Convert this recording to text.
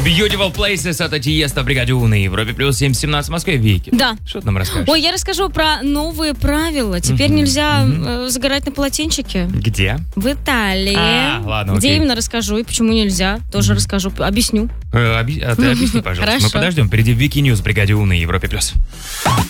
Beautiful Places от Тиеста в бригаде У на Европе плюс 7:17 в Москве. Вики. Да. Что ты нам расскажешь? Ой, я расскажу про новые правила. Теперь нельзя загорать на полотенчике. Где? В Италии. Ладно, Где окей. именно расскажу и почему нельзя, тоже расскажу, объясню. Ты объясни, пожалуйста. Хорошо. Мы подождем. Впереди Вики Ньюс в бригаде У на Европе плюс.